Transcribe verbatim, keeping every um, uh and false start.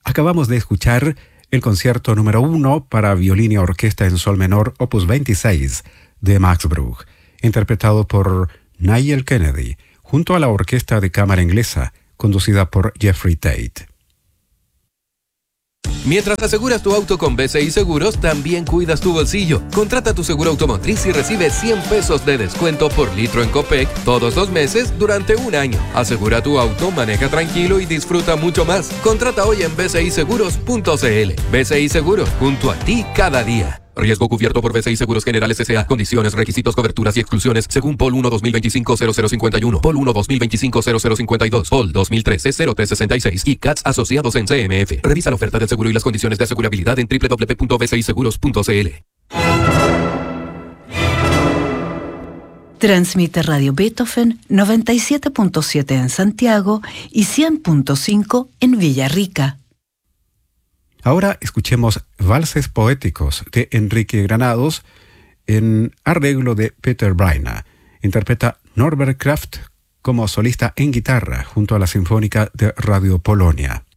Acabamos de escuchar el concierto número uno para violín y orquesta en sol menor, opus veintiséis, de Max Bruch, interpretado por Nigel Kennedy, junto a la orquesta de cámara inglesa, conducida por Jeffrey Tate. Mientras aseguras tu auto con B C I Seguros, también cuidas tu bolsillo. Contrata tu seguro automotriz y recibe cien pesos de descuento por litro en Copec todos los meses durante un año. Asegura tu auto, maneja tranquilo y disfruta mucho más. Contrata hoy en b c i seguros punto c l. B C I Seguros, junto a ti cada día. Riesgo cubierto por B C I Seguros Generales S A. Condiciones, requisitos, coberturas y exclusiones según P O L uno dos mil veinticinco cero cero cincuenta y uno, P O L uno dos mil veinticinco cero cero cincuenta y dos, P O L dos mil trece cero tres sesenta y seis y C A T S asociados en C M F. Revisa la oferta del seguro y las condiciones de asegurabilidad en doble u doble u doble u punto b c i seguros punto c l. Transmite Radio Beethoven noventa y siete punto siete en Santiago y cien punto cinco en Villarrica. Ahora escuchemos Valses Poéticos de Enrique Granados en arreglo de Peter Braina. Interpreta Norbert Kraft como solista en guitarra junto a la Sinfónica de Radio Polonia.